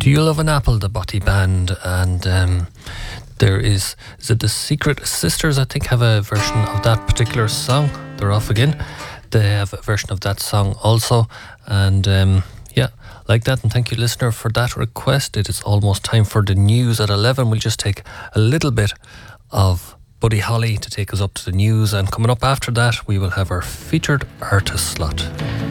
Do You Love an Apple, the Botti Band, and there is it the Secret Sisters, I think, have a version of that particular song. They're off again. They have a version of that song also, and yeah, like that. And thank you, listener, for that request. It is almost time for the news at 11. We'll just take a little bit of Buddy Holly to take us up to the news, and coming up after that we will have our featured artist slot.